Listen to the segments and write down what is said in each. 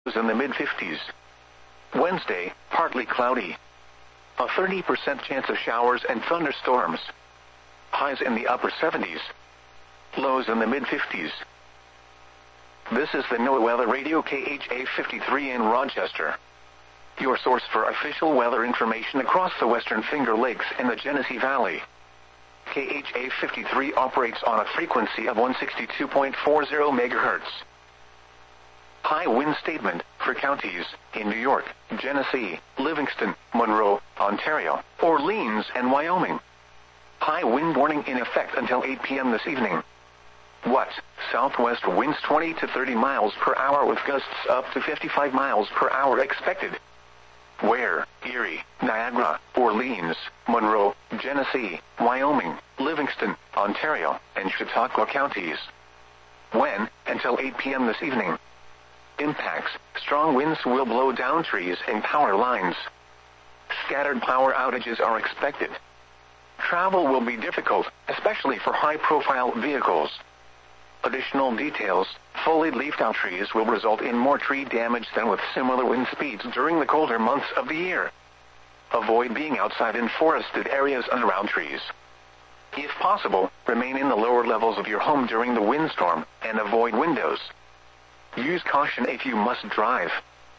in the mid-50s. Wednesday, partly cloudy. A 30% chance of showers and thunderstorms. Highs in the upper 70s. Lows in the mid-50s. This is the NOAA Weather Radio KHA 53 in Rochester. Your source for official weather information across the Western Finger Lakes and the Genesee Valley. KHA 53 operates on a frequency of 162.40 MHz. High wind statement for counties in New York, Genesee, Livingston, Monroe, Ontario, Orleans, and Wyoming. High wind warning in effect until 8 p.m. this evening. What? Southwest winds 20 to 30 miles per hour with gusts up to 55 miles per hour expected. Where? Erie, Niagara, Orleans, Monroe, Genesee, Wyoming, Livingston, Ontario, and Chautauqua counties. When? Until 8 p.m. this evening. Impacts: strong winds will blow down trees and power lines. Scattered power outages are expected. Travel will be difficult, especially for high-profile vehicles. Additional details: fully leafed-out trees will result in more tree damage than with similar wind speeds during the colder months of the year. Avoid being outside in forested areas and around trees. If possible, remain in the lower levels of your home during the windstorm, and avoid windows. Use caution if you must drive.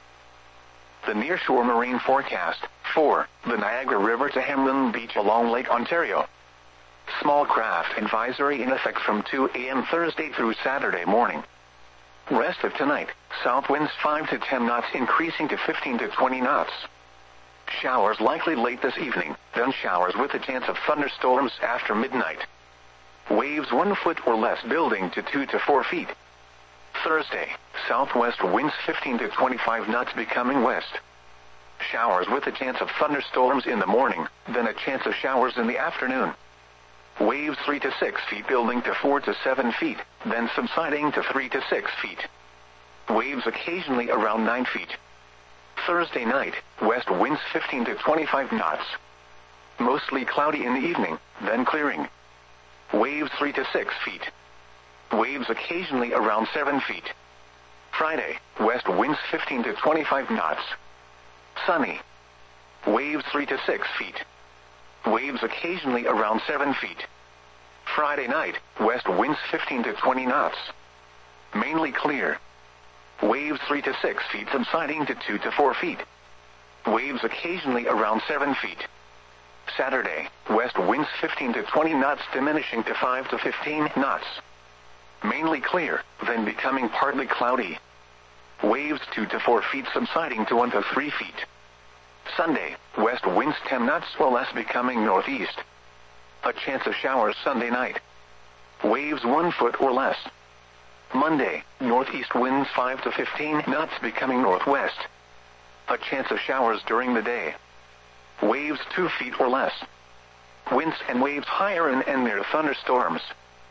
The Nearshore Marine Forecast for the Niagara River to Hamlin Beach along Lake Ontario. Small craft advisory in effect from 2 a.m. Thursday through Saturday morning. Rest of tonight, south winds 5 to 10 knots increasing to 15 to 20 knots. Showers likely late this evening, then showers with a chance of thunderstorms after midnight. Waves 1 foot or less building to 2 to 4 feet. Thursday, southwest winds 15 to 25 knots becoming west. Showers with a chance of thunderstorms in the morning, then a chance of showers in the afternoon. Waves 3 to 6 feet building to 4 to 7 feet, then subsiding to 3 to 6 feet. Waves occasionally around 9 feet. Thursday night, west winds 15 to 25 knots. Mostly cloudy in the evening, then clearing. Waves 3 to 6 feet. Waves occasionally around 7 feet. Friday, west winds 15 to 25 knots. Sunny. Waves 3 to 6 feet. Waves occasionally around 7 feet. Friday night, west winds 15 to 20 knots. Mainly clear. Waves 3 to 6 feet subsiding to 2 to 4 feet. Waves occasionally around 7 feet. Saturday, west winds 15 to 20 knots diminishing to 5 to 15 knots. Mainly clear, then becoming partly cloudy. Waves 2 to 4 feet subsiding to 1 to 3 feet. Sunday, west winds 10 knots or less becoming northeast. A chance of showers Sunday night. Waves 1 foot or less. Monday, northeast winds 5 to 15 knots becoming northwest. A chance of showers during the day. Waves 2 feet or less. Winds and waves higher and near thunderstorms.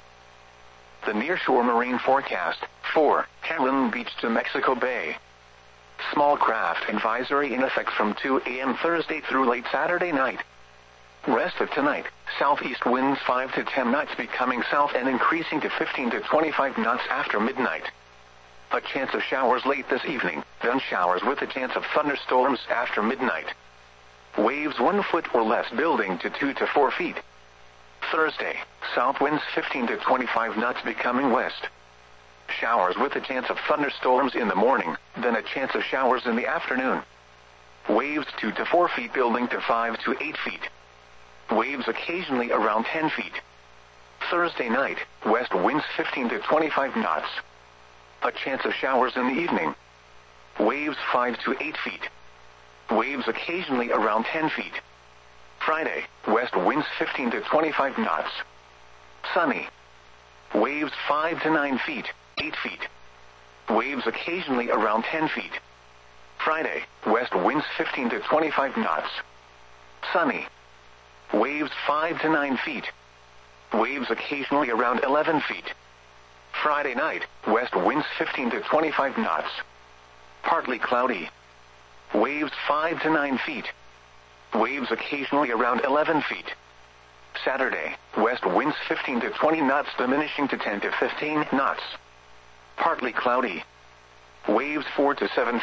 The Nearshore Marine Forecast for Hamlin Beach to Mexico Bay. Small craft advisory in effect from 2 a.m. Thursday through late Saturday night. Rest of tonight, southeast winds 5 to 10 knots becoming south and increasing to 15 to 25 knots after midnight. A chance of showers late this evening, then showers with a chance of thunderstorms after midnight. Waves 1 foot or less building to 2 to 4 feet. Thursday, south winds 15 to 25 knots becoming west. Showers with a chance of thunderstorms in the morning, then a chance of showers in the afternoon. Waves 2 to 4 feet building to 5 to 8 feet. Waves occasionally around 10 feet. Thursday night, west winds 15 to 25 knots. A chance of showers in the evening. Waves 5 to 8 feet. Waves occasionally around 10 feet. Friday, west winds 15 to 25 knots. Sunny. Waves 5 to 9 feet, 8 feet. Waves occasionally around 10 feet. Friday, west winds 15 to 25 knots. Sunny. Waves 5 to 9 feet. Waves occasionally around 11 feet. Friday night, west winds 15 to 25 knots. Partly cloudy. Waves 5 to 9 feet. Waves occasionally around 11 feet. Saturday, west winds 15 to 20 knots diminishing to 10 to 15 knots. Partly cloudy. Waves 4 to 7